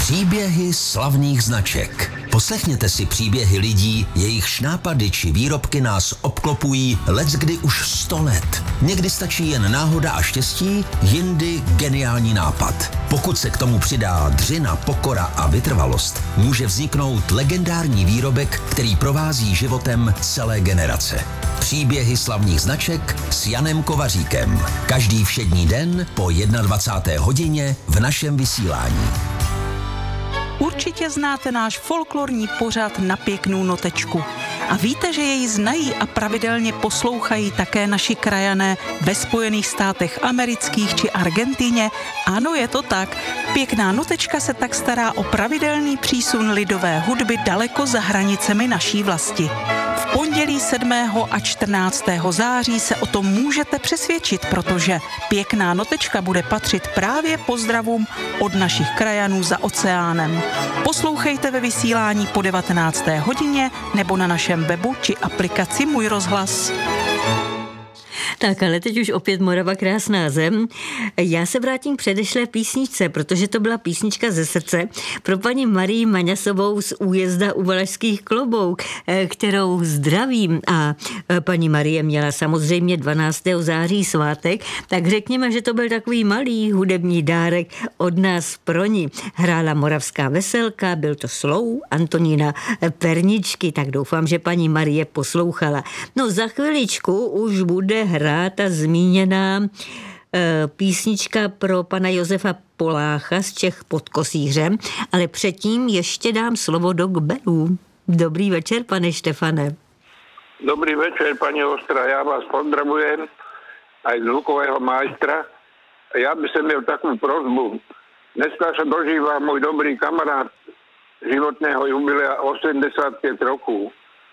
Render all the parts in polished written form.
Příběhy slavných značek. Poslechněte si příběhy lidí, jejichž nápady či výrobky nás obklopují leckdy už 100 let. Někdy stačí jen náhoda a štěstí, jindy geniální nápad. Pokud se k tomu přidá dřina, pokora a vytrvalost, může vzniknout legendární výrobek, který provází životem celé generace. Příběhy slavných značek s Janem Kovaříkem. Každý všední den po 21. hodině v našem vysílání. Určitě znáte náš folklorní pořad Na pěknou notečku. A víte, že jej znají a pravidelně poslouchají také naši krajané ve Spojených státech amerických či Argentině? Ano, je to tak. Pěkná notečka se tak stará o pravidelný přísun lidové hudby daleko za hranicemi naší vlasti. V pondělí 7. a 14. září se o tom můžete přesvědčit, protože Pěkná notečka bude patřit právě pozdravům od našich krajanů za oceánem. Poslouchejte ve vysílání po 19. hodině nebo na našem webu či aplikaci Můj rozhlas. Tak, ale teď už opět Morava krásná zem. Já se vrátím k předešlé písničce, protože to byla písnička ze srdce pro paní Marii Maňasovou z Újezda u Valašských Klobouk, kterou zdravím. A paní Marie měla samozřejmě 12. září svátek, tak řekněme, že to byl takový malý hudební dárek od nás pro ní. Hrála Moravská veselka, byl to Slou, Antonína Perničky, tak doufám, že paní Marie poslouchala. No za chviličku už bude hrát ta zmíněná písnička pro pana Josefa Polácha z Čech pod Kosířem, ale předtím ještě dám slovo do Kberů. Dobrý večer, pane Štefane. Dobrý večer, paní Ostra, já vás pozdravujem, aj zvukového majstra. Já bych měl takovou prosbu. Dneska se dožívá můj dobrý kamarád životného jubilea 85 roků.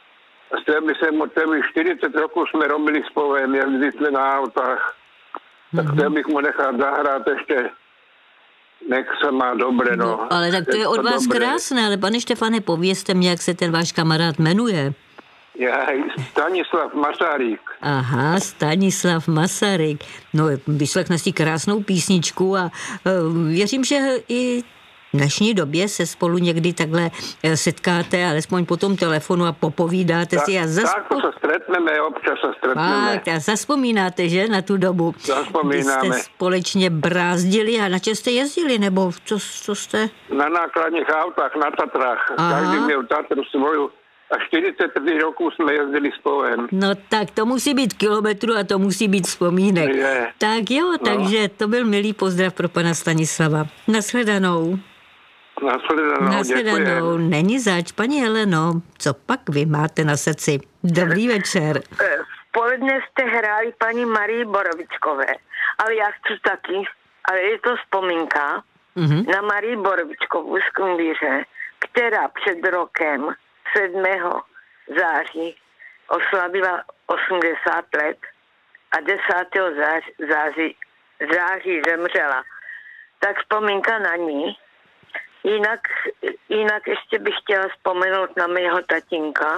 Od 40 rokov jsme robili spolem, jezdili jsme na autách. Tak chtěl bych mu nechat zahrát ještě, nech se má dobré, no. Ale tak to je od vás dobré. Krásné, ale pane Štefane, povězte mě, jak se ten váš kamarád jmenuje. Stanislav Masaryk. Aha, Stanislav Masaryk. No, vyslechne si krásnou písničku a věřím, že i v dnešní době se spolu někdy takhle setkáte, alespoň po tom telefonu a popovídáte si a tak to se stretneme, občas se stretneme. Tak, a zaspomínáte, že, na tu dobu? Zaspomínáme. Kdy jste společně brázdili a na čem jste jezdili, nebo co jste? Na nákladních autách, na Tatrách. Aha. Každý měl Tatru svoju. A 43 roků jsme jezdili spolem. No tak to musí být kilometru a to musí být vzpomínek. Je. Tak jo, takže to byl milý pozdrav pro pana Stanislava. Nashledanou. Nashledanou, není zač, paní Heleno, co pak vy máte na srdci? Dobrý večer. V poledne jste hráli paní Marii Borovičkové, ale já chci taky, ale je to vzpomínka na Marii Borovičkovou z Krumbíře, která před rokem 7. září oslavila 80 let a 10. září zemřela. Tak vzpomínka na ní. Jinak ještě bych chtěla vzpomenout na mého tatínka,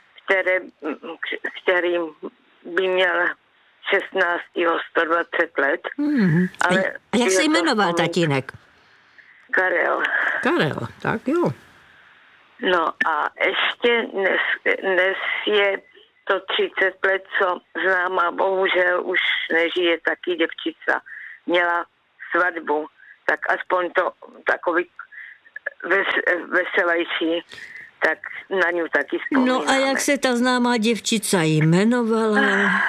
který by měl 16. 120 let. Ale a jak se jmenoval tatínek? Karel. Karel, tak jo. No a ještě dnes je to 30 let, co známá, bohužel už nežije, taky děvčica. Měla svatbu, tak aspoň to takový veselější, tak na ňu taky vzpomínáme. No a jak se ta známá děvčica jmenovala?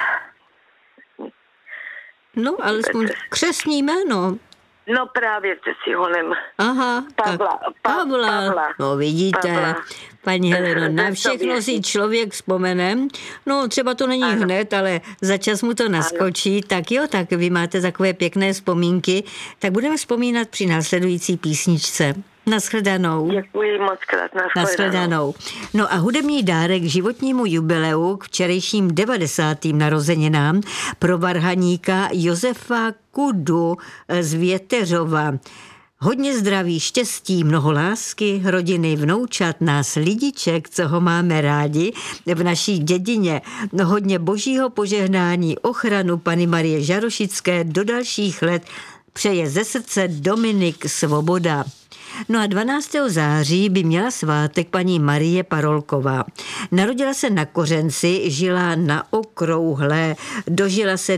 No, alespoň křestní jméno. No právě jste si honem. Aha, Pavla. No vidíte, Pavla. Paní Heleno, na všechno si člověk vzpomene. No třeba to není hned, ale za čas mu to naskočí. Tak jo, tak vy máte takové pěkné vzpomínky. Tak budeme vzpomínat při následující písničce. Nashledanou. Děkuji moc krát, nashledanou. No a hudební dárek k životnímu jubileu k včerejším 90. narozeninám pro varhaníka Josefa Kudu z Věteřova. Hodně zdraví, štěstí, mnoho lásky, rodiny, vnoučat, nás lidiček, co ho máme rádi v naší dědině. No, hodně božího požehnání, ochranu Panny Marie Žarošické do dalších let přeje ze srdce Dominik Svoboda. No a 12. září by měla svátek paní Marie Parolková. Narodila se na Kořenci, žila na Okrouhlé, dožila se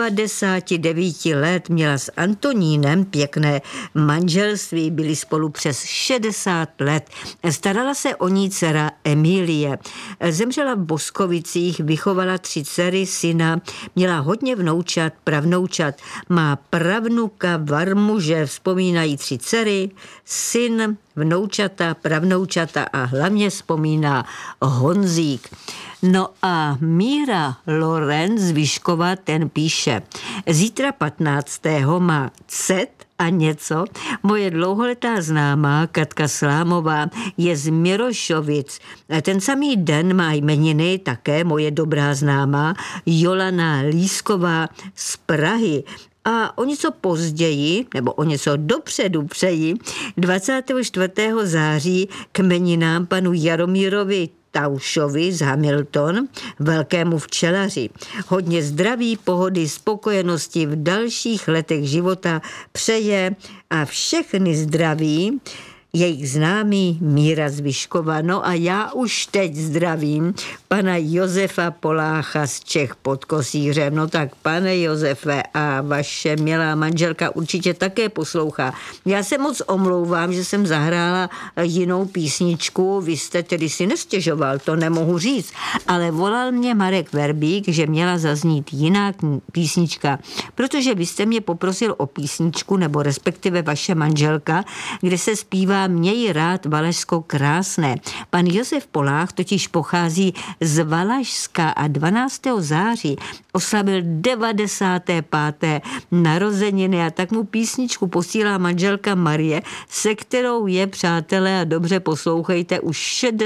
99 let, měla s Antonínem pěkné manželství, byli spolu přes 60 let. Starala se o ní dcera Emílie. Zemřela v Boskovicích, vychovala 3 dcery, syna, měla hodně vnoučat, pravnoučat. Má pravnuka Varmuže, vzpomínají 3 dcery, syn, vnoučata, pravnoučata a hlavně vzpomíná Honzík. No a Míra Lorenz Vyšková, ten píše: zítra 15. má cet a něco. Moje dlouholetá známá Katka Slámová je z Mirošovic. Ten samý den má jmeniny také moje dobrá známá Jolana Lísková z Prahy. A o něco později, nebo o něco dopředu přeji, 24. září k jmeninám panu Jaromírovi Taušovi z Hamilton, velkému včelaři. Hodně zdraví, pohody, spokojenosti v dalších letech života přeje a všechny zdraví jejich známý Míra Zvyšková. No a já už teď zdravím pana Josefa Polácha z Čech pod Kosířem. No tak, pane Josefe, a vaše milá manželka určitě také poslouchá. Já se moc omlouvám, že jsem zahrála jinou písničku, vy jste tedy si nestěžoval, to nemohu říct, ale volal mě Marek Verbík, že měla zaznít jiná písnička, protože vy jste mě poprosil o písničku, nebo respektive vaše manželka, kde se zpívá Měj rád Valašsko krásné. Pan Josef Polách totiž pochází z Valašska a 12. září oslavil 95. narozeniny a tak mu písničku posílá manželka Marie, se kterou je, přátelé, a dobře poslouchejte, už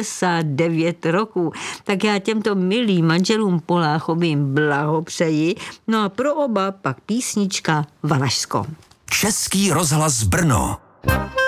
69 roků. Tak já těmto milým manželům Poláchovým blahopřeji. No a pro oba pak písnička Valašsko. Český rozhlas Brno.